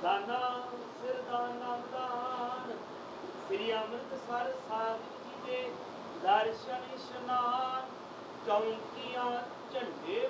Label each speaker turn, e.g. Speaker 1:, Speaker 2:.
Speaker 1: ਦਾਨਾ ਸਿਰ ਦਾਨਾ ਦਾਨ ਸ੍ਰੀ ਅੰਮ੍ਰਿਤਸਰ ਸਾਹਿਬ ਜੀ ਦੇ ਦਰਸ਼ਨ ਇਸ਼ਨਾਨ ਚੌਂਕੀਆਂ ਝੰਡੇ